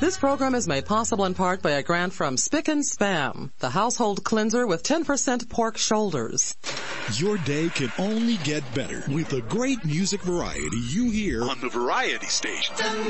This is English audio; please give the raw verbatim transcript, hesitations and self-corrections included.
This program is made possible in part by a grant from Spick and Spam, the household cleanser with ten percent pork shoulders. Your day can only get better with the great music variety you hear on the Variety Station.